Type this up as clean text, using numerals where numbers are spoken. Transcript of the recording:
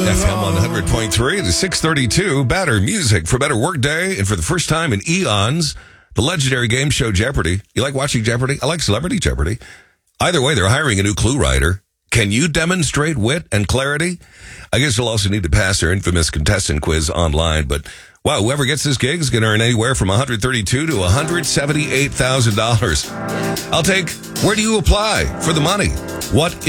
FM 100.3 to 632. Better music for better workday. And for the first time in eons, the legendary game show Jeopardy. You like watching Jeopardy? I like Celebrity Jeopardy. Either way, they're hiring a new clue writer. Can you demonstrate wit and clarity? I guess you'll also need to pass their infamous contestant quiz online. But wow, whoever gets this gig is going to earn anywhere from $132,000 to $178,000. I'll take, where do you apply for the money? What